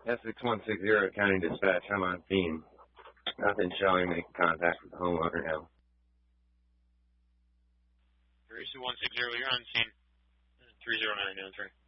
S6160 County Dispatch, I'm on scene. Nothing showing me contact with the homeowner now. 32160, you're on scene. 30993.